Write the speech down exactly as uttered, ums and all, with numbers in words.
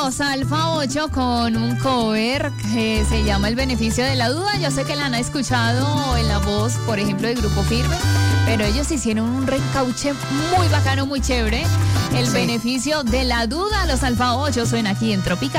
Los Alfa ocho con un cover que se llama El Beneficio de la Duda. Yo sé que la han escuchado en la voz, por ejemplo, de Grupo Firme, pero ellos hicieron un reencauche muy bacano, muy chévere. El Sí. Beneficio de la Duda. Los Alfa ocho suena aquí en Tropical.